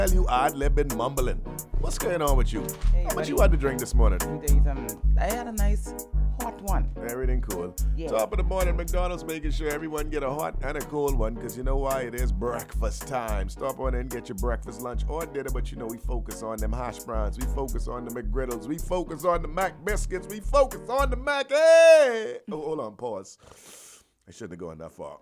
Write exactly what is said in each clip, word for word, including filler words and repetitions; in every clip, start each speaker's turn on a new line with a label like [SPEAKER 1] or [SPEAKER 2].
[SPEAKER 1] Tell you ad-libbing, mumbling. What's going on with you?
[SPEAKER 2] Hey,
[SPEAKER 1] How much
[SPEAKER 2] buddy.
[SPEAKER 1] you had to drink this morning?
[SPEAKER 2] Let me tell you something. I had a nice hot one.
[SPEAKER 1] Everything cool.
[SPEAKER 2] Yeah.
[SPEAKER 1] Top of the morning, McDonald's making sure everyone get a hot and a cold one, because you know why? It is breakfast time. Stop on in, get your breakfast, lunch, or dinner, but you know we focus on them hash browns. We focus on the McGriddles. We focus on the Mac biscuits. We focus on the Mac. Hey! Oh, hold on, pause. I shouldn't have gone that far.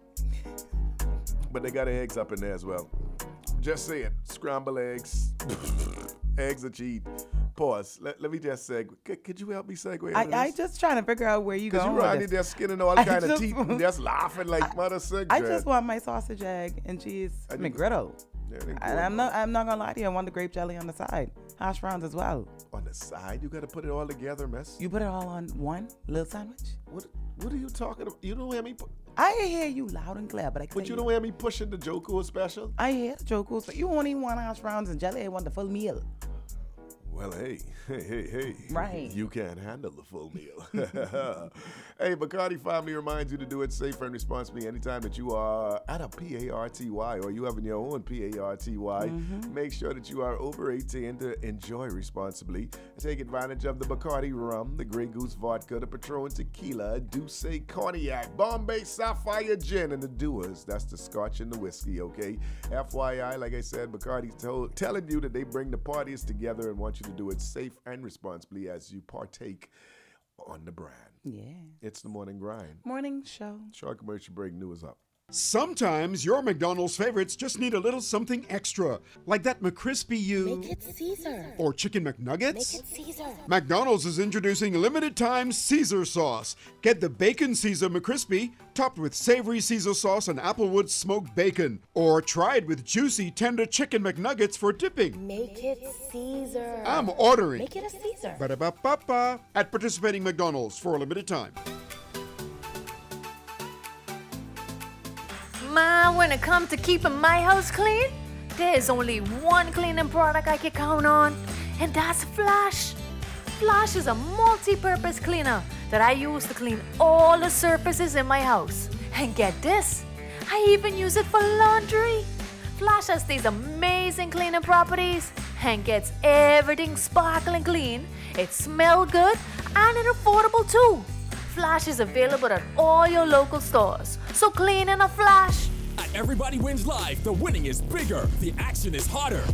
[SPEAKER 1] But they got eggs up in there as well. Just saying, scrambled eggs, eggs are cheap. Pause. Let, let me just segue. Could, could you help me segue?
[SPEAKER 2] I, I just trying to figure out where you
[SPEAKER 1] Because
[SPEAKER 2] going
[SPEAKER 1] you're
[SPEAKER 2] with
[SPEAKER 1] around
[SPEAKER 2] this.
[SPEAKER 1] there skinning all
[SPEAKER 2] I
[SPEAKER 1] kind of
[SPEAKER 2] just
[SPEAKER 1] teeth
[SPEAKER 2] want-
[SPEAKER 1] and just laughing like mother sick.
[SPEAKER 2] I just want my sausage, egg, and cheese
[SPEAKER 1] And you-
[SPEAKER 2] McGriddle.
[SPEAKER 1] Yeah, they good.
[SPEAKER 2] And I'm not. I'm not gonna lie to you. I want the grape jelly on the side, hash browns as well.
[SPEAKER 1] On the side, you got to put it all together, miss.
[SPEAKER 2] You put it all on one little sandwich.
[SPEAKER 1] What What are you talking about? You don't hear me, pu-
[SPEAKER 2] I hear you loud and clear, but I.
[SPEAKER 1] but you don't hear me pushing the Joko special?
[SPEAKER 2] I hear the joke. So you only want hash browns and jelly. I want the full meal.
[SPEAKER 1] Well, hey, hey, hey, hey.
[SPEAKER 2] Right.
[SPEAKER 1] You can't handle the full meal. Hey, Bacardi family reminds you to do it safe and responsibly anytime that you are at a P A R T Y or you having your own P A R T Y.
[SPEAKER 2] Mm-hmm.
[SPEAKER 1] Make sure that you are over eighteen to enjoy responsibly. Take advantage of the Bacardi rum, the Grey Goose vodka, the Patron tequila, Douce cognac, Bombay Sapphire gin, and the Doers. That's the scotch and the whiskey, okay? F Y I, like I said, Bacardi's told, telling you that they bring the parties together and want you to do it safe and responsibly as you partake on the brand.
[SPEAKER 2] Yeah.
[SPEAKER 1] It's the morning grind.
[SPEAKER 2] Morning show.
[SPEAKER 1] Short commercial break. News up.
[SPEAKER 3] Sometimes your McDonald's favorites just need a little something extra, like that McCrispy you
[SPEAKER 4] Make it Caesar.
[SPEAKER 3] or Chicken
[SPEAKER 4] Make
[SPEAKER 3] McNuggets.
[SPEAKER 4] it Caesar.
[SPEAKER 3] McDonald's is introducing limited time Caesar sauce. Get the Bacon Caesar McCrispy, topped with savory Caesar sauce and Applewood smoked bacon. Or try it with juicy, tender Chicken McNuggets for dipping.
[SPEAKER 4] Make it Caesar.
[SPEAKER 3] I'm ordering.
[SPEAKER 4] Make it a Caesar.
[SPEAKER 3] Ba-da-ba-ba-ba. At participating McDonald's for a limited time.
[SPEAKER 5] Ma, when it comes to keeping my house clean, there's only one cleaning product I can count on, and that's Flash. Flash is a multi-purpose cleaner that I use to clean all the surfaces in my house. And get this, I even use it for laundry. Flash has these amazing cleaning properties and gets everything sparkling clean. It smells good and it's affordable too. Flash is available at all your local stores. So clean in a flash.
[SPEAKER 6] At Everybody Wins Live, the winning is bigger, the action is hotter,